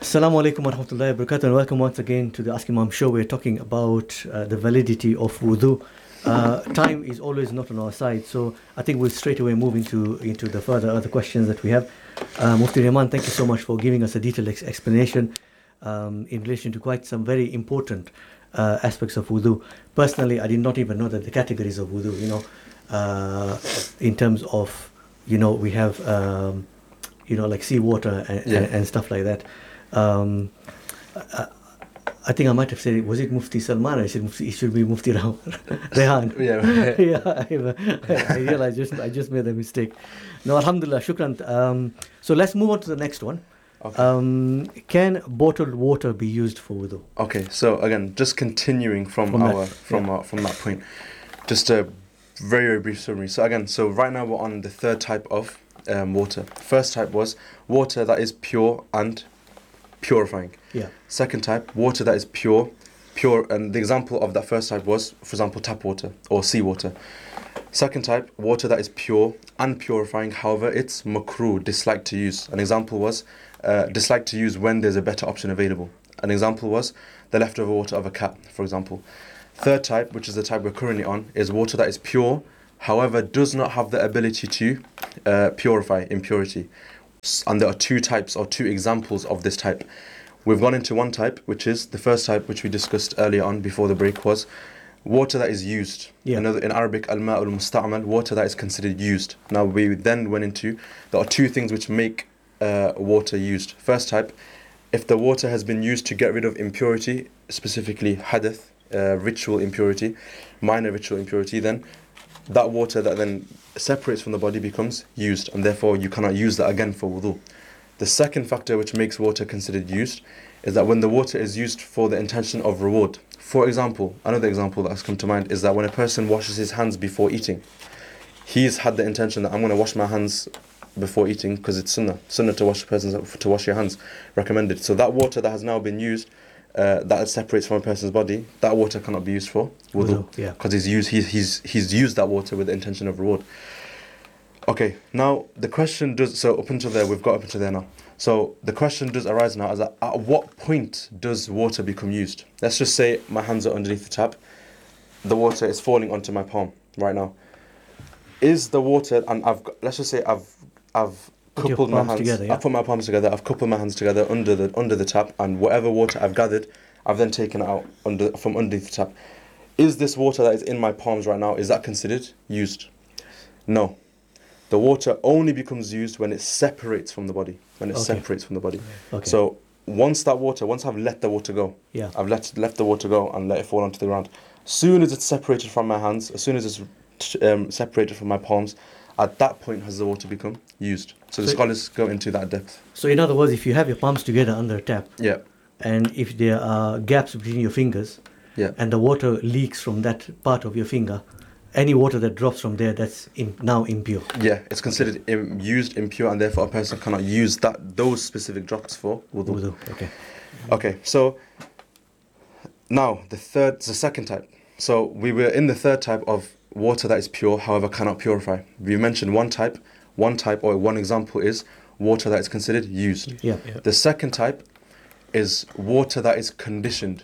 Assalamu alaikum wa rahmatullahi wa barakatuh, and welcome once again to the Ask Imam show. We're talking about the validity of wudu. Time is always not on our side, so I think we'll straight away move into the further other questions that we have. Mufti Rahman, thank you so much for giving us a detailed explanation in relation to quite some very important aspects of wudu. Personally, I did not even know that the categories of wudu, in terms of, we have, like seawater and stuff like that. I think I might have said, was it Mufti Salman? I said Mufti, it should be Mufti Rehan. Yeah. Yeah, I realized I just made a mistake. No, alhamdulillah, shukran. So let's move on to the next one. Okay. Can bottled water be used for wudu? Okay, so again, just continuing from that point, just a very, very brief summary. So again, right now we're on the third type of water. First type was water that is pure and purifying. Yeah. Second type, water that is pure, and the example of that first type was, for example, tap water or seawater. Second type, water that is pure and purifying, however, it's makruh, disliked to use. An example was disliked to use when there's a better option available. An example was the leftover water of a cat, for example. Third type, which is the type we're currently on, is water that is pure, however, does not have the ability to purify impurity. And there are two types or two examples of this type. We've gone into one type, which is the first type, which we discussed earlier on before the break, was water that is used. Yeah. In Arabic, al-ma'ul musta'mal, water that is considered used. Now we then went into, there are two things which make water used. First type, if the water has been used to get rid of impurity, specifically hadath, ritual impurity, minor ritual impurity, then that water that then separates from the body becomes used, and therefore you cannot use that again for wudu. The second factor which makes water considered used is that when the water is used for the intention of reward. For example, another example that has come to mind is that when a person washes his hands before eating, he's had the intention that I'm going to wash my hands before eating because it's sunnah to wash your hands, recommended. So that water that has now been used, that separates from a person's body, that water cannot be used for wudu, because he's used that water with the intention of reward. Okay, now the question does, so up until there, we've got up until there now. So the question does arise now, is that at what point does water become used? Let's just say my hands are underneath the tap, the water is falling onto my palm right now. Is the water, and let's just say I've coupled my hands together, yeah? I've put my palms together, I've coupled my hands together under the tap, and whatever water I've gathered, I've then taken it out from underneath the tap. Is this water that is in my palms right now, is that considered used? No. The water only becomes used when it separates from the body. Okay. So once I've let the water go, Yeah. I've left the water go and let it fall onto the ground. Soon as it's separated from my hands, as soon as it's separated from my palms, at that point has the water become used. So the scholars go into that depth. So in other words, if you have your palms together under a tap, Yeah. and if there are gaps between your fingers, Yeah. and the water leaks from that part of your finger, any water that drops from there, that's now impure. Yeah, it's considered used, impure, and therefore a person cannot use those specific drops for wudu. Okay. Okay, so now the second type. So we were in the third type of water that is pure, however cannot purify. We mentioned one type or one example is water that is considered used. Yeah. The second type is water that is conditioned.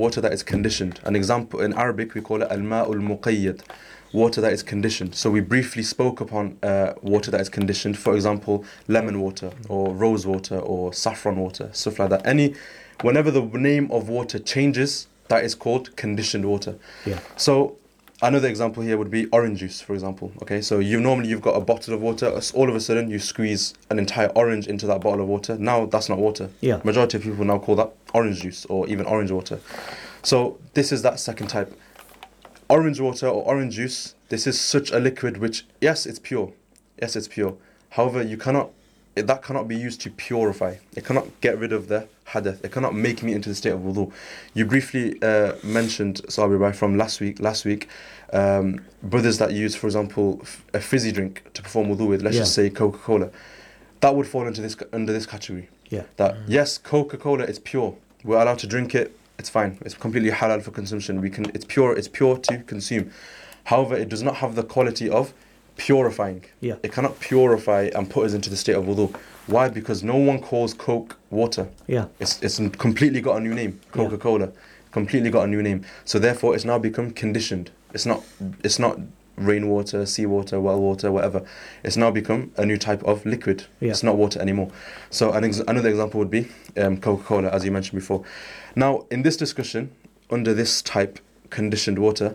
An example in Arabic we call it al-ma'ul muqayyad, water that is conditioned. So we briefly spoke upon water that is conditioned, for example, lemon water or rose water or saffron water, stuff like that. Whenever the name of water changes, that is called conditioned water. Yeah. So another example here would be orange juice, for example. Okay, so you've got a bottle of water, all of a sudden you squeeze an entire orange into that bottle of water. Now that's not water. Yeah. Majority of people now call that orange juice or even orange water. So this is that second type. Orange water or orange juice, this is such a liquid which, yes, it's pure. However, that cannot be used to purify. It cannot get rid of the hadath. It cannot make me into the state of wudu. You briefly mentioned, Sabir, from last week, brothers that use, for example, a fizzy drink to perform wudu with, let's just say Coca-Cola. That would fall under this category. Yeah. That, yes, Coca-Cola is pure. We're allowed to drink it. It's fine. It's completely halal for consumption. It's pure to consume. However, it does not have the quality of purifying. Yeah. It cannot purify and put us into the state of wudu. Why? Because no one calls Coke water. Yeah. It's completely got a new name. Coca-Cola, completely got a new name. So therefore, it's now become conditioned. It's not rainwater, seawater, well water, whatever. It's now become a new type of liquid. Yeah. It's not water anymore. So another example would be Coca-Cola, as you mentioned before. Now, in this discussion, under this type, conditioned water,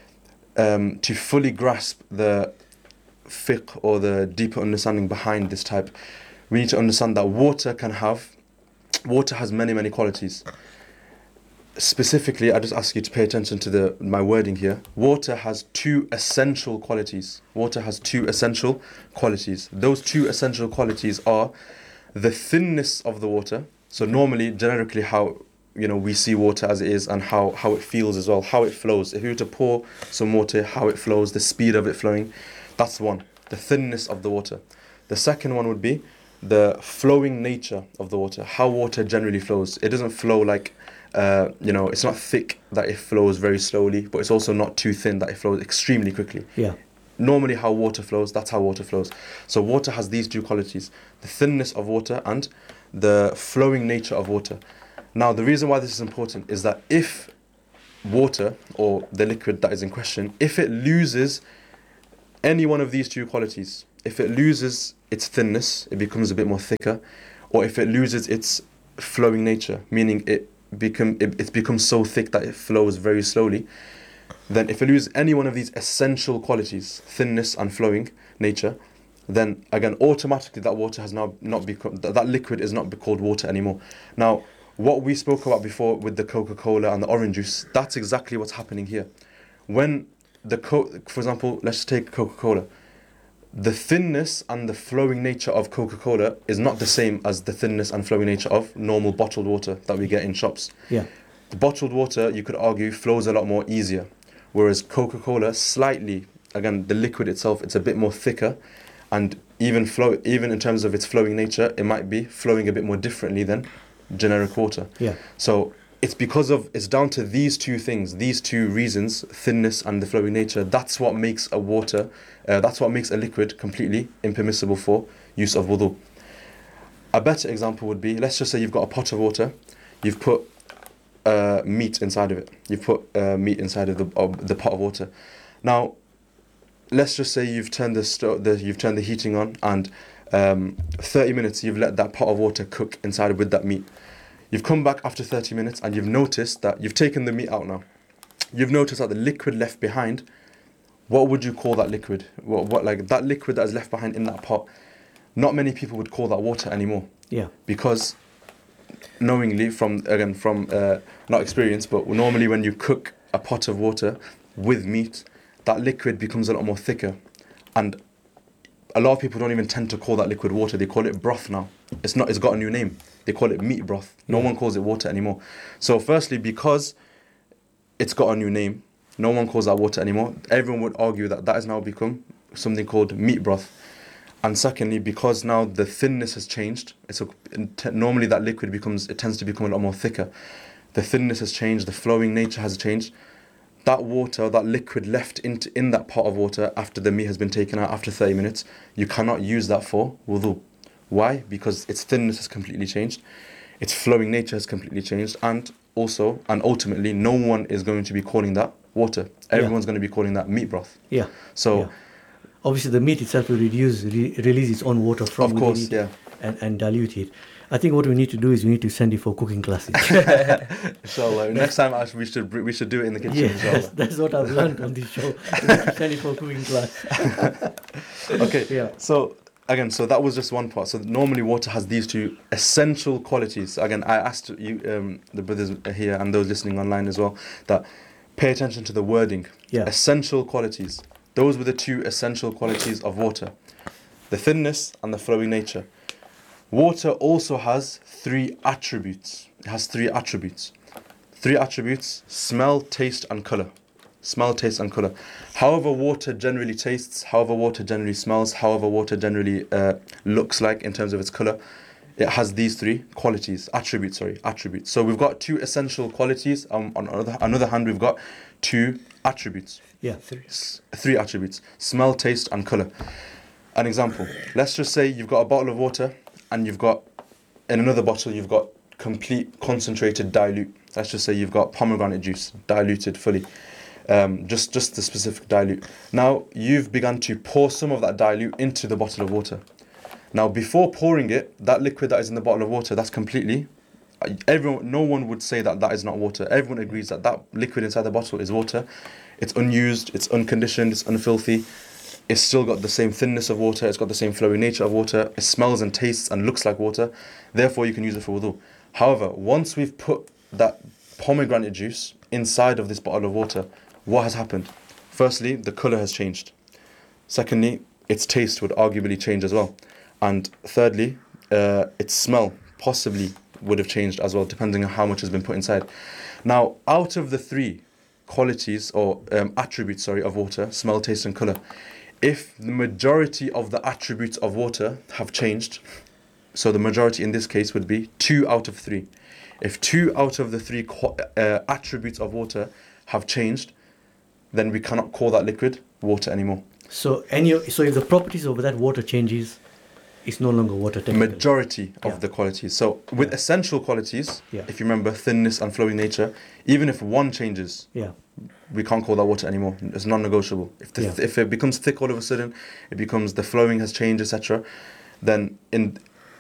to fully grasp the fiqh or the deeper understanding behind this type, we need to understand that water has many qualities. Specifically, I just ask you to pay attention to my wording here. Water has two essential qualities. Water has two essential qualities. Those two essential qualities are the thinness of the water. So normally, generically, how we see water as it is, and how it feels as well, how it flows. If you were to pour some water, how it flows, the speed of it flowing, that's one. The thinness of the water. The second one would be the flowing nature of the water. How water generally flows. It doesn't flow like it's not thick that it flows very slowly, but it's also not too thin that it flows extremely quickly. Yeah. Normally how water flows, that's how water flows. So water has these two qualities, the thinness of water and the flowing nature of water. Now, the reason why this is important is that if water, or the liquid that is in question, if it loses any one of these two qualities, if it loses its thinness, it becomes a bit more thicker, or if it loses its flowing nature, meaning it becomes so thick that it flows very slowly, then if it loses any one of these essential qualities, thinness and flowing nature, then again automatically that water has now not become, that liquid is not called water anymore. Now, what we spoke about before with the Coca-Cola and the orange juice, that's exactly what's happening here. When for example, let's just take Coca-Cola. The thinness and the flowing nature of Coca-Cola is not the same as the thinness and flowing nature of normal bottled water that we get in shops. Yeah. The bottled water, you could argue, flows a lot more easier, whereas Coca-Cola slightly, again, the liquid itself, it's a bit more thicker, and even in terms of its flowing nature, it might be flowing a bit more differently than generic water. Yeah. So it's down to these two things, these two reasons, thinness and the flowing nature. That's what makes a liquid completely impermissible for use of wudu. A better example would be, let's just say you've got a pot of water, you've put meat inside of it. You've put meat inside of the pot of water. Now, let's just say you've turned the heating on, and 30 minutes you've let that pot of water cook inside with that meat. You've come back after 30 minutes and you've noticed that you've taken the meat out now. You've noticed that the liquid left behind, what would you call that liquid? What like that liquid that is left behind in that pot, not many people would call that water anymore. Yeah. Because knowingly, from not experience, but normally when you cook a pot of water with meat, that liquid becomes a lot more thicker. And a lot of people don't even tend to call that liquid water. They call it broth now. It's got a new name. They call it meat broth. No one calls it water anymore. So firstly, because it's got a new name, no one calls that water anymore. Everyone would argue that has now become something called meat broth. And secondly, because now the thinness has changed, normally that liquid tends to become a lot more thicker. The thinness has changed, the flowing nature has changed. That water, that liquid left in that pot of water after the meat has been taken out after 30 minutes, you cannot use that for wudu. Why? Because its thinness has completely changed, its flowing nature has completely changed, and ultimately, no one is going to be calling that water. Everyone's going to be calling that meat broth. Yeah. So, yeah. Obviously, the meat itself will release its own water from within it, and dilute it. I think what we need to do is we need to send you for cooking classes. So next time we should do it in the kitchen. Yes, that's what I've learned on this show. We need to send you for a cooking class. Okay. Yeah. So again, that was just one part. So normally water has these two essential qualities. Again, I asked you, the brothers here and those listening online as well, that pay attention to the wording. Yeah. Essential qualities. Those were the two essential qualities of water: the thinness and the flowing nature. Water also has three attributes. It has three attributes. Three attributes: smell, taste, and colour. Smell, taste, and colour. However water generally tastes, however water generally smells, however water generally looks like in terms of its colour, it has these three attributes. So we've got two essential qualities. On another hand, we've got two attributes. Yeah. Three attributes: smell, taste, and colour. An example. Let's just say you've got a bottle of water, and you've got, in another bottle, you've got complete concentrated dilute. Let's just say you've got pomegranate juice, diluted fully. Just the specific dilute. Now, you've begun to pour some of that dilute into the bottle of water. Now, before pouring it, that liquid that is in the bottle of water, that's completely, no one would say that that is not water. Everyone agrees that that liquid inside the bottle is water. It's unused, it's unconditioned, it's unfilthy. It's still got the same thinness of water, it's got the same flowing nature of water, it smells and tastes and looks like water, therefore you can use it for wudu. However, once we've put that pomegranate juice inside of this bottle of water, what has happened? Firstly, the colour has changed. Secondly, its taste would arguably change as well. And thirdly, its smell possibly would have changed as well, depending on how much has been put inside. Now, out of the three qualities or attributes, of water, smell, taste and colour, if the majority of the attributes of water have changed, so the majority in this case would be 2 out of 3. If 2 out of the 3 attributes of water have changed, then we cannot call that liquid water anymore. So if the properties of that water changes, it's no longer water technically. Majority of the qualities. So with essential qualities, Yeah. if you remember thinness and flowing nature, even if one changes, we can't call that water anymore. It's non-negotiable. If it becomes thick all of a sudden, it becomes the flowing has changed, etc. Then in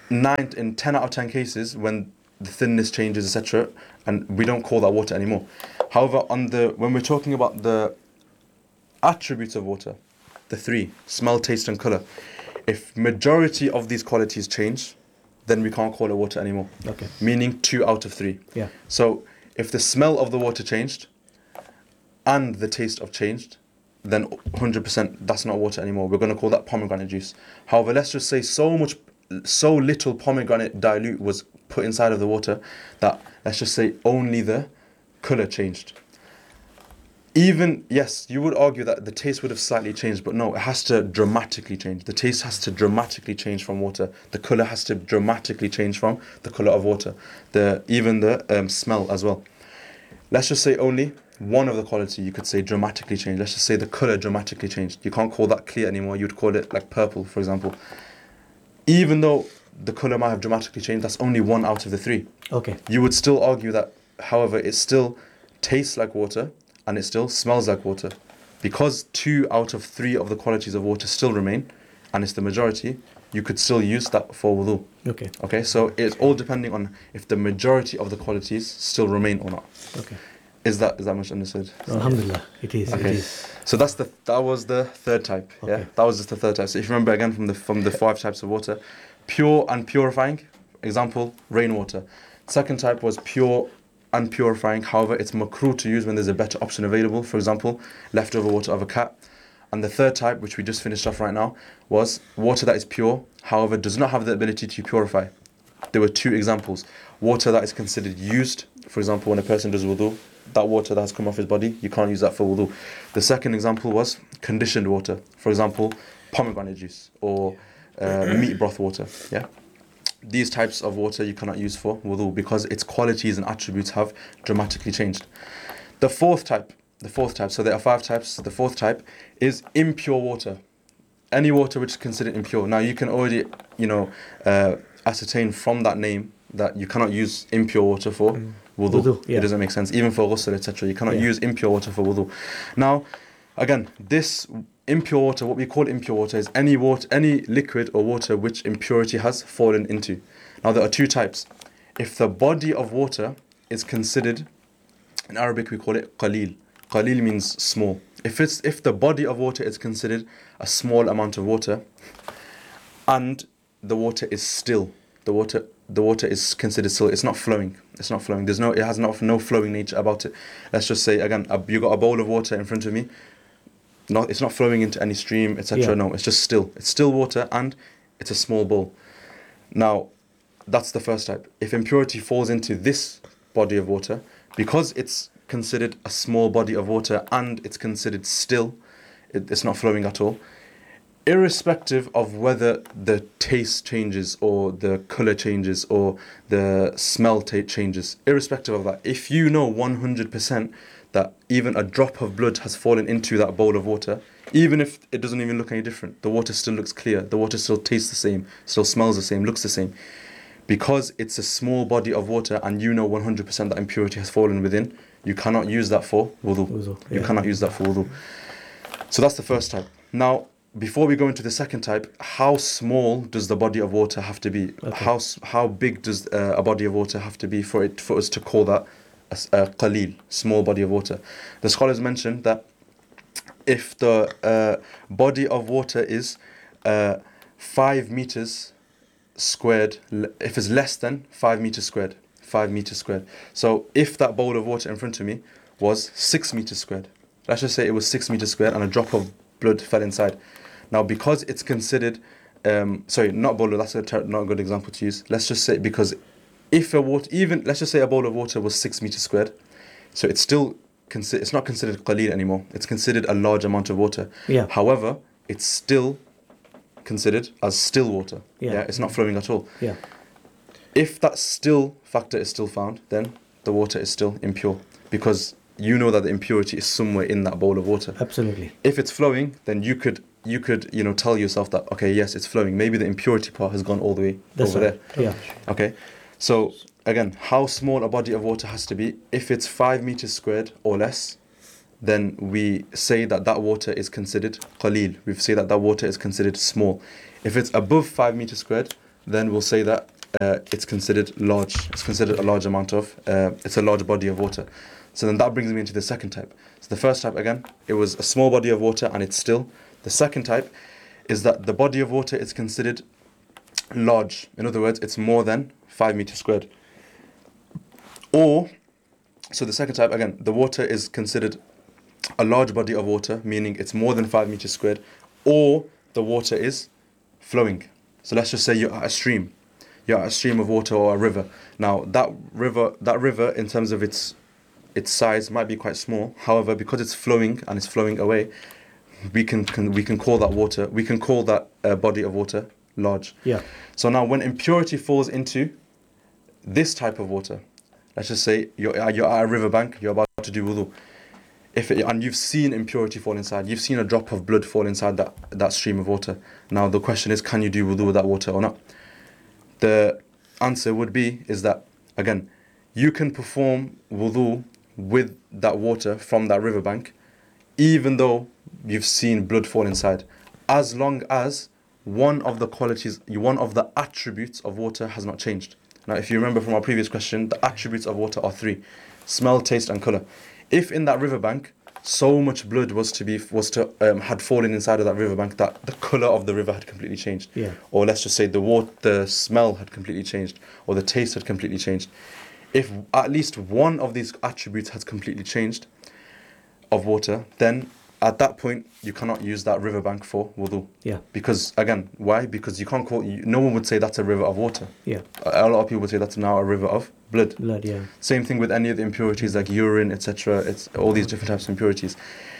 10 out of 10 cases, when the thinness changes, etc., and we don't call that water anymore. However, when we're talking about the attributes of water, the 3, smell, taste and colour, if majority of these qualities change, then we can't call it water anymore. Okay. Meaning 2 out of 3. Yeah. So if the smell of the water changed and the taste of changed, then 100% that's not water anymore. We're going to call that pomegranate juice. However, let's just say so little pomegranate dilute was put inside of the water that, let's just say, only the colour changed. Even, yes, you would argue that the taste would have slightly changed, but no, it has to dramatically change. The taste has to dramatically change from water. The colour has to dramatically change from the colour of water. Even the smell as well. Let's just say only one of the quality you could say dramatically changed. Let's just say the colour dramatically changed. You can't call that clear anymore. You'd call it like purple, for example. Even though the colour might have dramatically changed, that's only 1 out of the 3. Okay. You would still argue that, however, it still tastes like water, and it still smells like water. Because 2 out of 3 of the qualities of water still remain, and it's the majority, you could still use that for wudu. Okay, so it's all depending on if the majority of the qualities still remain or not. Okay. Is that much understood? Alhamdulillah, it is. Okay. It is. So that was the third type. Okay. Yeah, that was just the third type. So if you remember again from the 5 types of water, pure and purifying. Example, rainwater. Second type was pure and purifying. However, it's makruh to use when there's a better option available. For example, leftover water of a cat. And the third type, which we just finished off right now, was water that is pure, however, does not have the ability to purify. There were 2 examples. Water that is considered used, for example, when a person does wudu, that water that has come off his body, you can't use that for wudu. The second example was conditioned water. For example, pomegranate juice or meat broth water. Yeah. These types of water you cannot use for wudu because its qualities and attributes have dramatically changed. The fourth type, so there are 5 types. The fourth type is impure water. Any water which is considered impure. Now you can already, ascertain from that name that you cannot use impure water for wudu. It doesn't make sense. Even for ghusl, etc. You cannot use impure water for wudu. Now, again, this impure water, what we call impure water, is any liquid or water which impurity has fallen into. Now there are 2 types. If the body of water is considered, in Arabic we call it qalil. Qalil means small. If the body of water is considered a small amount of water, and the water is still, the water is considered still. It's not flowing. It has no flowing nature about it. Let's just say again, you got a bowl of water in front of me. It's not flowing into any stream, etc. Yeah. No, it's just still. It's still water, and it's a small bowl. Now, that's the first type. If impurity falls into this body of water, because it's considered a small body of water and it's considered still, it's not flowing at all, irrespective of whether the taste changes or the colour changes or the smell changes, irrespective of that, if you know 100% that even a drop of blood has fallen into that bowl of water, Even if it doesn't even look any different, the water still looks clear. The water still tastes the same, still smells the same, looks the same. Because it's a small body of water and you know 100% that impurity has fallen within, you cannot use that for wudu. Wudu, You yeah. cannot use that for wudu. So that's the first type. Now, before we go into the second type, how small does the body of water have to be? Okay. How big does a body of water have to be for us to call that a qalil, small body of water? The scholars mentioned that if the body of water is 5 meters squared, if it's less than 5 meters squared, 5 meters squared. So if that bowl of water in front of me was 6 meters squared, let's just say it was 6 meters squared and a drop of blood fell inside. Now, because it's considered, sorry, not bowl, that's not a good example to use. Let's just say, because if a water, even, let's just say a bowl of water was 6 meters squared, so it's still, it's not considered qaleel anymore. It's considered a large amount of water. Yeah. However, it's still considered as still water. Yeah. It's not flowing at all. Yeah. If that still factor is still found, then the water is still impure, because you know that the impurity is somewhere in that bowl of water. Absolutely. If it's flowing, then you could tell yourself that, okay, yes, it's flowing. Maybe the impurity part has gone all the way That's over right. there. Yeah. Okay. So again, how small a body of water has to be? If it's 5 meters squared or less, then we say that that water is considered qaleel. We say that that water is considered small. If it's above 5 meters squared, then we'll say that it's considered large. It's considered a large amount of, it's a large body of water. So then that brings me into the second type. So the first type, again, it was a small body of water and it's still. The second type is that the body of water is considered large. In other words, it's more than 5 meters squared. Or, so the second type, again, the water is considered a large body of water, meaning it's more than 5 meters squared, or the water is flowing. So let's just say you're at a stream. You're at a stream of water or a river. Now, that river in terms of its size might be quite small. However, because it's flowing and it's flowing away, we can call that water, we can call that body of water large. Yeah. So now when impurity falls into this type of water, let's just say you're at a riverbank, you're about to do wudu, and you've seen impurity fall inside, you've seen a drop of blood fall inside that stream of water. Now the question is, can you do wudu with that water or not? The answer would be, is that, again, you can perform wudu with that water from that riverbank, even though you've seen blood fall inside, as long as one of the qualities, one of the attributes of water has not changed. Now, if you remember from our previous question, the attributes of water are 3: smell, taste, and color. If in that riverbank so much blood had fallen inside of that riverbank that the color of the river had completely changed, Yeah. or let's just say the smell had completely changed, or the taste had completely changed. If at least one of these attributes has completely changed of water, then at that point you cannot use that riverbank for wudu. Yeah. Because again, why? Because you can't no one would say that's a river of water. Yeah. A lot of people would say that's now a river of blood. Blood. Yeah. Same thing with any of the impurities like urine, etc. It's all these different types of impurities.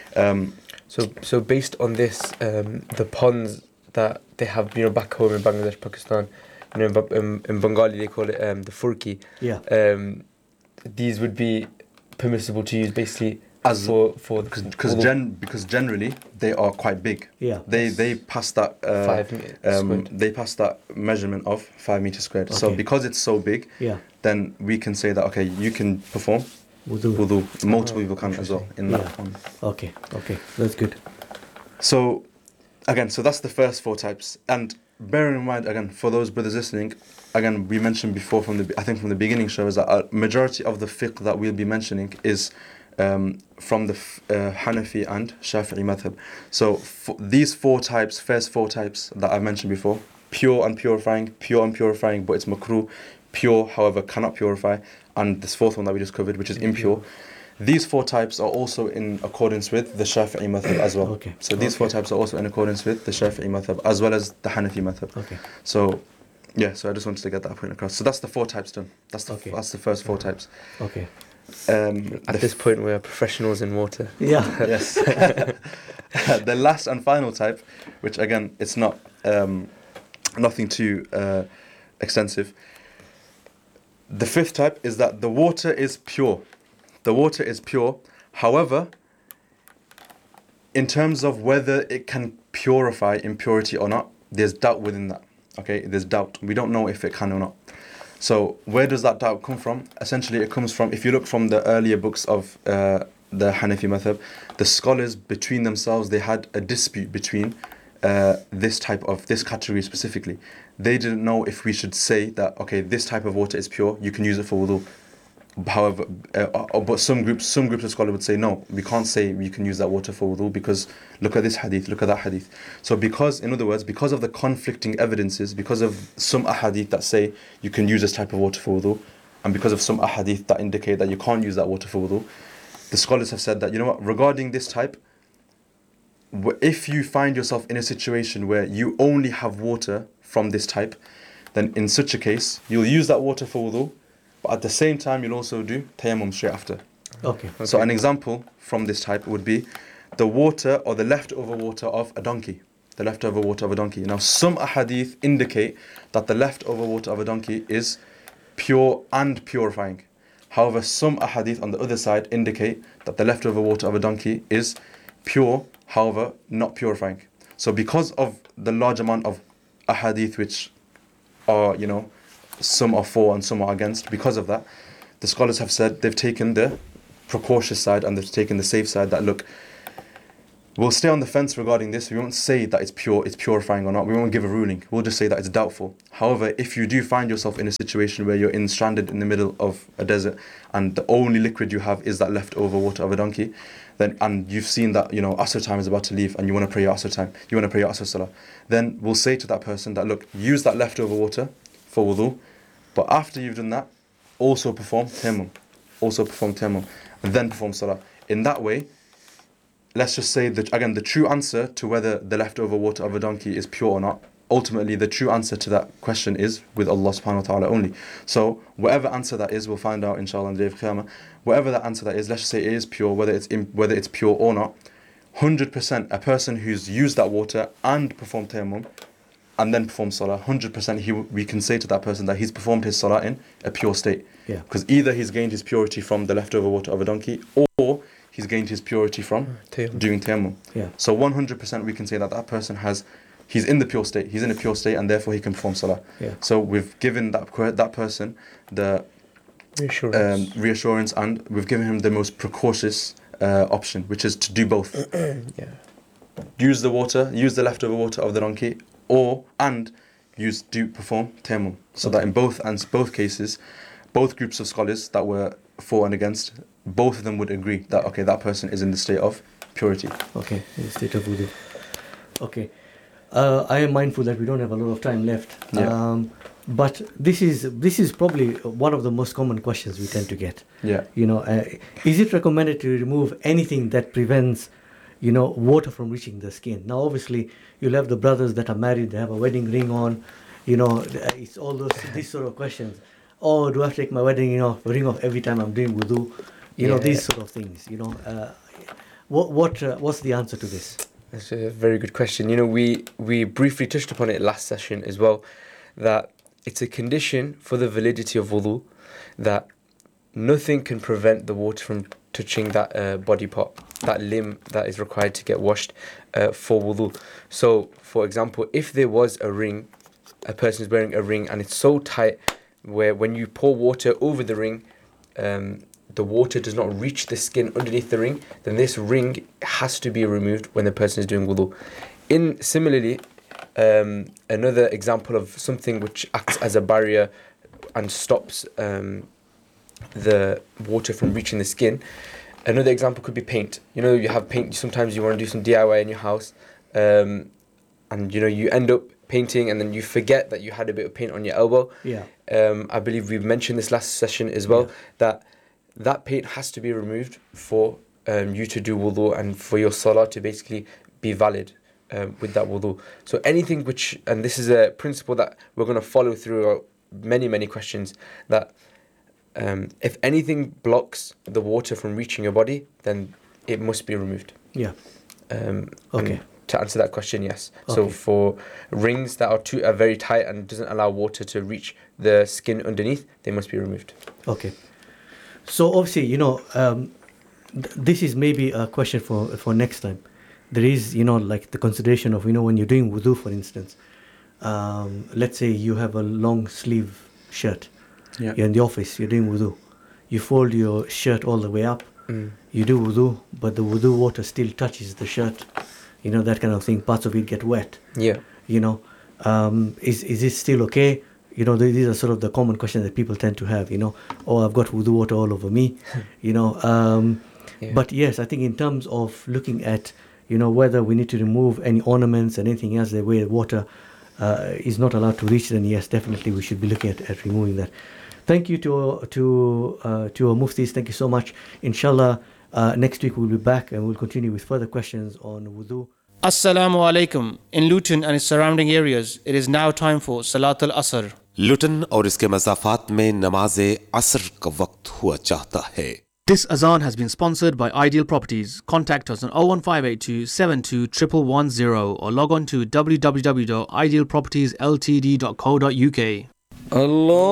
So based on this, the ponds that they have, back home in Bangladesh, Pakistan, in Bengali they call it the furki. Yeah. These would be permissible to use basically As for because generally they are quite big. Yeah. They pass that 5 meters squared. they pass that measurement of 5 meters squared. So Okay. because it's so big, Yeah. then we can say that, okay, you can perform Wudu. wudu. Multiple people can as well in that Yeah. one. Okay. That's good. So again, so that's the first 4 types. And bearing in mind, again, for those brothers listening, again, we mentioned before from the beginning show is that a majority of the fiqh that we'll be mentioning is from the Hanafi and Shafi'i madhab. So these 4 types, first 4 types that I've mentioned before, pure and purifying, but it's makruh, pure, however, cannot purify, and this 4th one that we just covered, which is impure. These 4 types are also in accordance with the Shafi'i madhab as well. Okay. So these 4 types are also in accordance with the Shafi'i madhab as well as the Hanafi madhab. Okay. So yeah, so I just wanted to get that point across. So that's the 4 types done. That's the first 4 types. Okay. At this point, we are professionals in water. Yeah. Yes. The last and final type, which again, it's not nothing too extensive. The 5th type is that the water is pure. The water is pure. However, in terms of whether it can purify impurity or not, there's doubt within that. Okay, there's doubt. We don't know if it can or not. So where does that doubt come from? Essentially, it comes from, if you look from the earlier books of the Hanafi madhab, the scholars between themselves, they had a dispute between this category specifically. They didn't know if we should say that, okay, this type of water is pure, you can use it for wudu. However, but some groups of scholars would say, no, we can't say you can use that water for wudu because look at this hadith, look at that hadith. So in other words, because of the conflicting evidences, because of some ahadith that say you can use this type of water for wudu, and because of some ahadith that indicate that you can't use that water for wudu, the scholars have said that, you know what, regarding this type, if you find yourself in a situation where you only have water from this type, then in such a case, you'll use that water for wudu, but at the same time, you'll also do tayammum straight after. Okay. So an example from this type would be the water or the leftover water of a donkey. The leftover water of a donkey. Now, some ahadith indicate that the leftover water of a donkey is pure and purifying. However, some ahadith on the other side indicate that the leftover water of a donkey is pure, however, not purifying. So because of the large amount of ahadith which are, some are for and some are against, because of that, the scholars have said they've taken the precautious side and they've taken the safe side, that look, we'll stay on the fence regarding this. We won't say that it's purifying or not. We won't give a ruling. We'll just say that it's doubtful. However, if you do find yourself in a situation where you're stranded in the middle of a desert and the only liquid you have is that leftover water of a donkey, then, and you've seen that, Asr time is about to leave and you want to pray your Asr time, you want to pray your Asr Salah, then we'll say to that person that, look, use that leftover water for wudu, but after you've done that, also perform tayammum, and then perform salah. In that way, let's just say that, again, the true answer to whether the leftover water of a donkey is pure or not, ultimately the true answer to that question is with Allah subhanahu wa ta'ala only. So whatever answer that is, we'll find out inshallah on the day of Qiyamah. Whatever that answer that is, let's just say it is pure, whether it's pure or not, 100% a person who's used that water and performed tayammum and then performed salah, 100% we can say to that person that he's performed his salah in a pure state. Yeah. Because either he's gained his purity from the leftover water of a donkey, or he's gained his purity from doing tayammum. Yeah. So 100% we can say that person he's in the pure state. He's in a pure state and therefore he can perform salah. Yeah. So we've given that person the reassurance, and we've given him the most precautious option, which is to do both. Yeah. Use the leftover water of the donkey, and perform tayammum. So that in both cases, both groups of scholars that were for and against, both of them would agree that, okay, that person is in the state of purity. Okay, in the state of wudu. Okay. I am mindful that we don't have a lot of time left. Yeah. But this is probably one of the most common questions we tend to get. Yeah. Is it recommended to remove anything that prevents, water from reaching the skin? Now, obviously, you'll have the brothers that are married, they have a wedding ring on, it's all these sort of questions. Oh, do I have to take my wedding ring off every time I'm doing wudu? These sort of things. What's the answer to this? That's a very good question. We briefly touched upon it last session as well, that it's a condition for the validity of wudu that nothing can prevent the water from touching that body part, that limb that is required to get washed for wudu. So, for example, if there was a ring, a person is wearing a ring and it's so tight where when you pour water over the ring, the water does not reach the skin underneath the ring, then this ring has to be removed when the person is doing wudu. Similarly, another example of something which acts as a barrier and stops the water from reaching the skin. Another example could be paint. You have paint, sometimes you want to do some DIY in your house, and you end up painting and then you forget that you had a bit of paint on your elbow. Yeah. I believe we mentioned this last session as well, that paint has to be removed for you to do wudu and for your salah to basically be valid with that wudu. So anything and this is a principle that we're going to follow through many, many questions, that if anything blocks the water from reaching your body, then it must be removed. Yeah. Okay. To answer that question, yes. Okay. So for rings that are very tight and doesn't allow water to reach the skin underneath, they must be removed. Okay. So obviously, this is maybe a question for next time. there is, like the consideration of, when you're doing wudu, for instance, let's say you have a long sleeve shirt. Yeah. You're in the office, you're doing wudu. You fold your shirt all the way up. You do wudu, but the wudu water still touches the shirt. That kind of thing. Parts of it get wet. Yeah. Is it still okay? These are sort of the common questions that people tend to have. Oh, I've got wudu water all over me. But yes, I think in terms of looking at, whether we need to remove any ornaments and anything else, the way water is not allowed to reach, then yes, definitely we should be looking at removing that. Thank you to our muftis. Thank you so much. Inshallah, next week we'll be back and we'll continue with further questions on wudu. Assalamu alaikum. In Luton and its surrounding areas, it is now time for Salat al-Asr. लुटन और इसके मज़ाफ़ात में नमाज असर का वक्त हुआ चाहता है. This azan has been sponsored by Ideal Properties. Contact us on 01582 72 1110 or log on to www.idealpropertiesltd.co.uk. Allah